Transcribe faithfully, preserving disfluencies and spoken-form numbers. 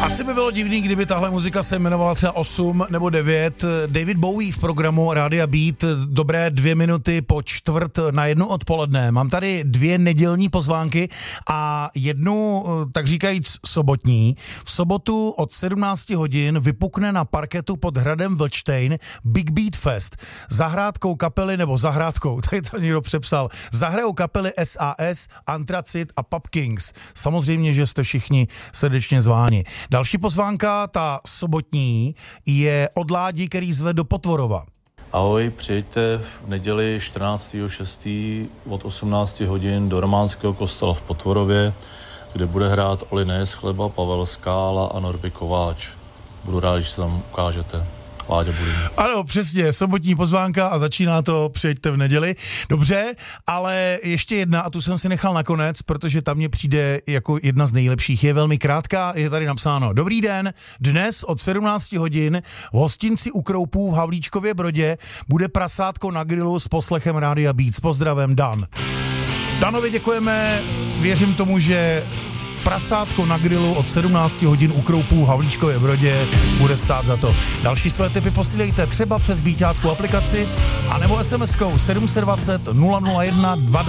Asi by bylo divný, kdyby tahle muzika se jmenovala třeba osm nebo devět. David Bowie v programu Rádia Beat, dobré dvě minuty po čtvrt na jednu odpoledne. Mám tady dvě nedělní pozvánky a jednu, tak říkajíc, sobotní. V sobotu od sedmnáct hodin vypukne na parketu pod hradem Vlčtejn Big Beat Fest. Zahrádkou kapely, nebo zahrádkou, tady to někdo přepsal, zahrajou kapely S A S, Antracit a Pub Kings. Samozřejmě, že jste všichni srdečně zváni. Další pozvánka, ta sobotní, je od Ládi, který zve do Potvorova. Ahoj, přijďte v neděli čtrnáctého šestého od osmnáct hodin do románského kostela v Potvorově, kde bude hrát Oli Neschleba, Pavel Skála a Norby Kováč. Budu rád, že se tam ukážete. Láďa Bulín. Ano, přesně, sobotní pozvánka a začíná to, přijďte v neděli. Dobře, ale ještě jedna, a tu jsem si nechal nakonec, protože tam mě přijde jako jedna z nejlepších. Je velmi krátká, je tady napsáno: Dobrý den, dnes od sedmnáct hodin v hostinci u Kroupů v Havlíčkově Brodě bude prasátko na grilu s poslechem Rádia Beat. S pozdravem, Dan. Danovi děkujeme, věřím tomu, že prasátko na grilu od sedmnáct hodin u Kroupů v Havlíčkově Brodě bude stát za to. Další své tipy posílejte třeba přes beatáckou aplikaci anebo es em eskou sedm set dvacet nula nula jedna dva.